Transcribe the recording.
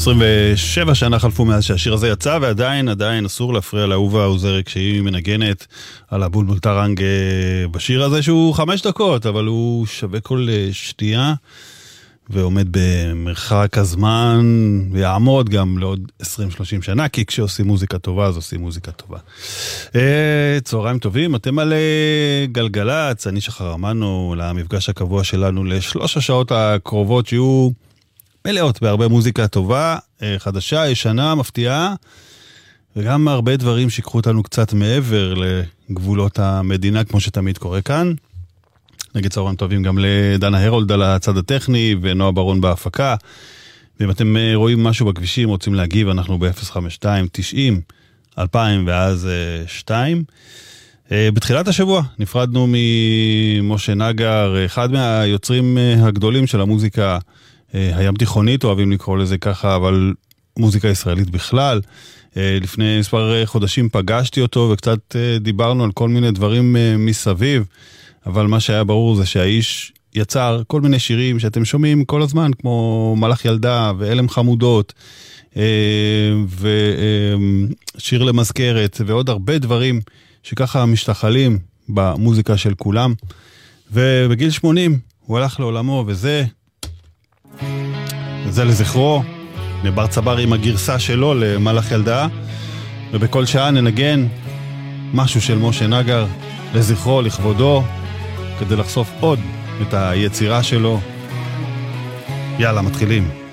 27 שנה חלפו מאז שהשיר הזה יצא, ועדיין אסור להפריע לאהובה עוזרי כשהיא מנגנת על הבולבול טרנג בשיר הזה, שהוא 5 דקות, אבל הוא שווה כל שתייה, ועומד במרחק הזמן, ויעמוד גם לעוד 20-30 שנה, כי כשעושים מוזיקה טובה, אז עושים מוזיקה טובה. צהריים טובים, אתם על גלגלץ, אני שחר אמנו למפגש הקבוע שלנו ל3 השעות הקרובות, שיהיו מלאות בהרבה מוזיקה טובה, חדשה, ישנה, מפתיעה, וגם הרבה דברים שיקחו אותנו קצת מעבר לגבולות המדינה, כמו שתמיד קורה כאן. נגיד צהריים טובים גם לדנה הרולד על הצד הטכני, ונועה ברון בהפקה. ואם אתם רואים משהו בכבישים, רוצים להגיב, אנחנו ב-052-90-2000 ואז 2. בתחילת השבוע נפרדנו ממשה נגר, אחד מהיוצרים הגדולים של המוזיקה הים תיכונית, אוהבים לקרוא לזה ככה, אבל מוזיקה ישראלית בכלל. לפני מספר חודשים פגשתי אותו וקצת דיברנו על כל מיני דברים מסביב, אבל מה שהיה ברור זה שהאיש יצר כל מיני שירים שאתם שומעים כל הזמן, כמו מלאך ילדה ואלם חמודות, ושיר למזכרת, ועוד הרבה דברים שככה משתחלים במוזיקה של כולם. ובגיל 80 הוא הלך לעולמו, וזה לזכרו, נבר צבר עם הגרסה שלו למלאך ילדה, ובכל שעה ננגן משהו של משה נגר לזכרו, לכבודו, כדי לחשוף עוד את היצירה שלו. יאללה, מתחילים.